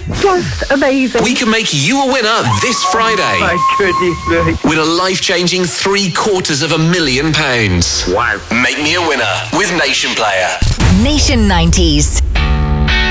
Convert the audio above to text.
Just amazing. We can make you a winner this Friday. My goodness me. Win a life-changing £750,000. Wow. Make me a winner with Nation Player. Nation 90s.